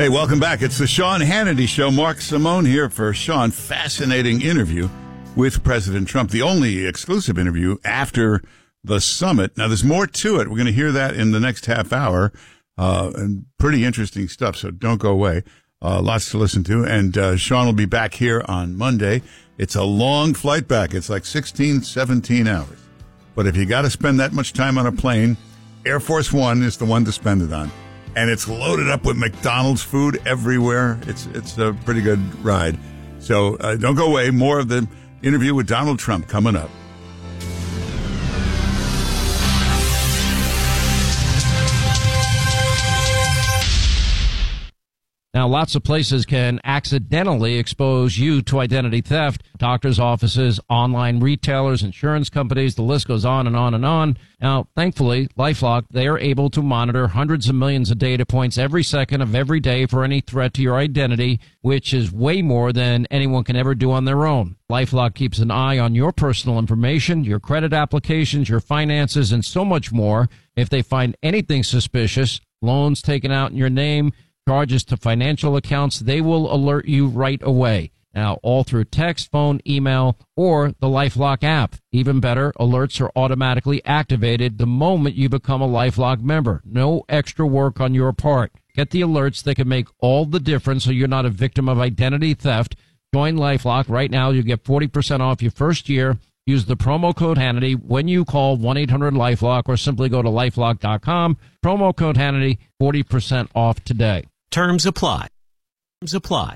Hey, welcome back. It's the Sean Hannity Show. Mark Simone here for Sean. Fascinating interview with President Trump. The only exclusive interview after the summit. Now, there's more to it. We're going to hear that in the next half hour. And pretty interesting stuff, so don't go away. Lots to listen to. And Sean will be back here on Monday. It's a long flight back. It's like 16, 17 hours. But if you got to spend that much time on a plane, Air Force One is the one to spend it on. And it's loaded up with McDonald's food everywhere. It's a pretty good ride. So don't go away. More of the interview with Donald Trump coming up. Now, lots of places can accidentally expose you to identity theft. Doctors' offices, online retailers, insurance companies, the list goes on and on and on. Now, thankfully, LifeLock, they are able to monitor hundreds of millions of data points every second of every day for any threat to your identity, which is way more than anyone can ever do on their own. LifeLock keeps an eye on your personal information, your credit applications, your finances, and so much more. If they find anything suspicious, loans taken out in your name, charges to financial accounts, they will alert you right away. Now, all through text, phone, email, or the LifeLock app. Even better, alerts are automatically activated the moment you become a LifeLock member. No extra work on your part. Get the alerts that can make all the difference so you're not a victim of identity theft. Join LifeLock right now. You get 40% off your first year. Use the promo code Hannity when you call 1-800-LifeLock or simply go to LifeLock.com. Promo code Hannity, 40% off today. Terms apply. Terms apply.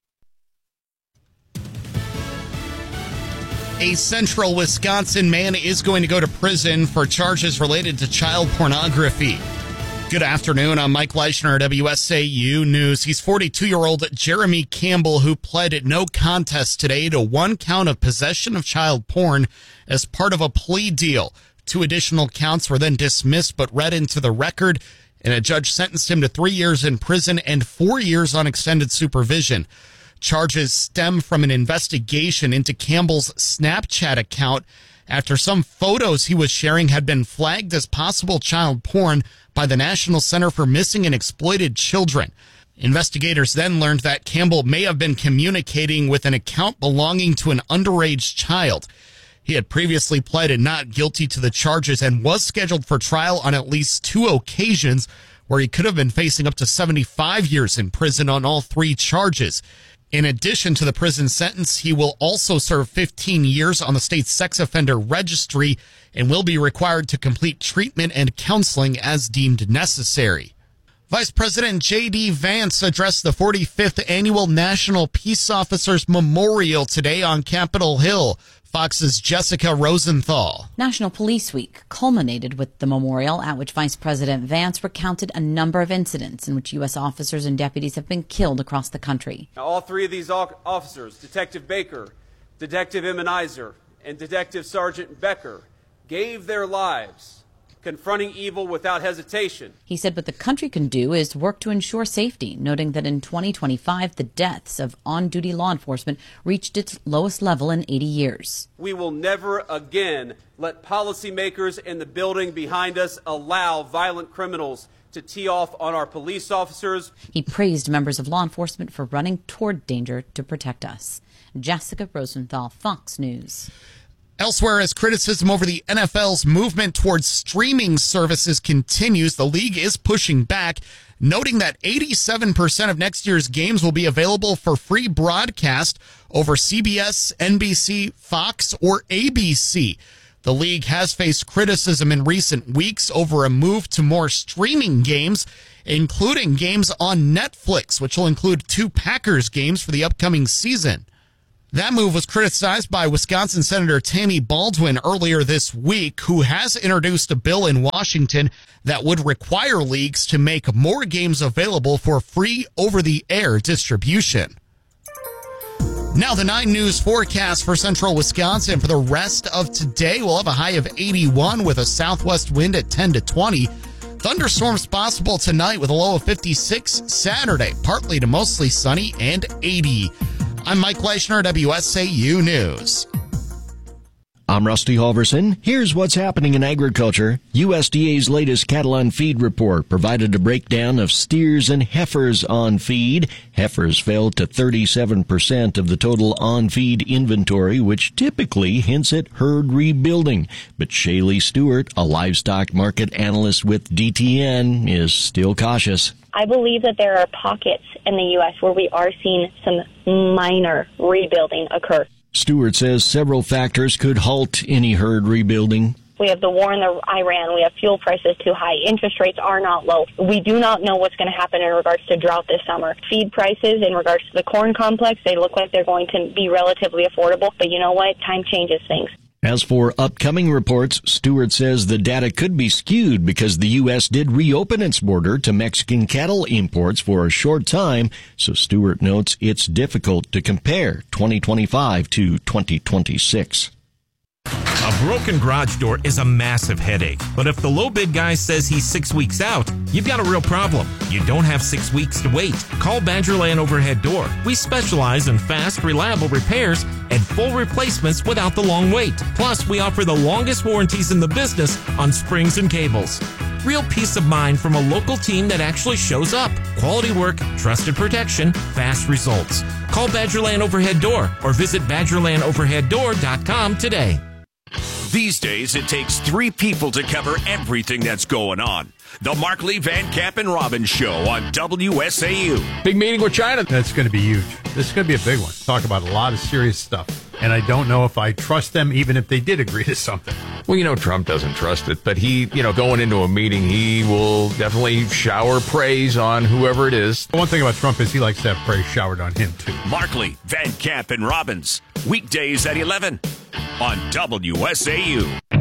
A central Wisconsin man is going to go to prison for charges related to child pornography. Good afternoon. I'm Mike Leishner at WSAU News. He's 42-year-old Jeremy Campbell, who pled no contest today to one count of possession of child porn as part of a plea deal. 2 additional counts were then dismissed but read into the record, and a judge sentenced him to 3 years in prison and 4 years on extended supervision. Charges stem from an investigation into Campbell's Snapchat account after some photos he was sharing had been flagged as possible child porn by the National Center for Missing and Exploited Children. Investigators then learned that Campbell may have been communicating with an account belonging to an underage child. He had previously pleaded not guilty to the charges and was scheduled for trial on at least 2 occasions, where he could have been facing up to 75 years in prison on all 3 charges. In addition to the prison sentence, he will also serve 15 years on the state's sex offender registry and will be required to complete treatment and counseling as deemed necessary. Vice President J.D. Vance addressed the 45th Annual National Peace Officers Memorial today on Capitol Hill. Fox's Jessica Rosenthal. National Police Week culminated with the memorial, at which Vice President Vance recounted a number of incidents in which U.S. officers and deputies have been killed across the country. Now, all 3 of these officers, Detective Baker, Detective Immenizer, and Detective Sergeant Becker, gave their lives confronting evil without hesitation. He said what the country can do is work to ensure safety, noting that in 2025, the deaths of on-duty law enforcement reached its lowest level in 80 years. We will never again let policymakers in the building behind us allow violent criminals to tee off on our police officers. He praised members of law enforcement for running toward danger to protect us. Jessica Rosenthal, Fox News. Elsewhere, as criticism over the NFL's movement towards streaming services continues, the league is pushing back, noting that 87% of next year's games will be available for free broadcast over CBS, NBC, Fox, or ABC. The league has faced criticism in recent weeks over a move to more streaming games, including games on Netflix, which will include 2 Packers games for the upcoming season. That move was criticized by Wisconsin Senator Tammy Baldwin earlier this week, who has introduced a bill in Washington that would require leagues to make more games available for free over-the-air distribution. Now the 9 News forecast for central Wisconsin for the rest of today. We'll have a high of 81 with a southwest wind at 10 to 20. Thunderstorms possible tonight with a low of 56. Saturday, partly to mostly sunny and 80. I'm Mike Leishner, WSAU News. I'm Rusty Halverson. Here's what's happening in agriculture. USDA's latest cattle on feed report provided a breakdown of steers and heifers on feed. Heifers fell to 37% of the total on-feed inventory, which typically hints at herd rebuilding. But Shaylee Stewart, a livestock market analyst with DTN, is still cautious. I believe that there are pockets in the U.S. where we are seeing some minor rebuilding occur. Stewart says several factors could halt any herd rebuilding. We have the war in Iran. We have fuel prices too high. Interest rates are not low. We do not know what's going to happen in regards to drought this summer. Feed prices in regards to the corn complex, they look like they're going to be relatively affordable. But you know what? Time changes things. As for upcoming reports, Stewart says the data could be skewed because the U.S. did reopen its border to Mexican cattle imports for a short time, so Stewart notes it's difficult to compare 2025 to 2026. A broken garage door is a massive headache, but if the low bid guy says he's 6 weeks out, you've got a real problem. You don't have 6 weeks to wait. Call Badgerland Overhead Door. We specialize in fast, reliable repairs and full replacements without the long wait. Plus, we offer the longest warranties in the business on springs and cables. Real peace of mind from a local team that actually shows up. Quality work, trusted protection, fast results. Call Badgerland Overhead Door or visit BadgerlandOverheadDoor.com today. These days, it takes 3 people to cover everything that's going on. The Markley, Van Camp, and Robbins Show on WSAU. Big meeting with China. That's going to be huge. This is going to be a big one. Talk about a lot of serious stuff. And I don't know if I trust them, even if they did agree to something. Well, Trump doesn't trust it, but he, going into a meeting, he will definitely shower praise on whoever it is. One thing about Trump is he likes to have praise showered on him, too. Markley, Van Camp, and Robbins. Weekdays at 11 on WSAU.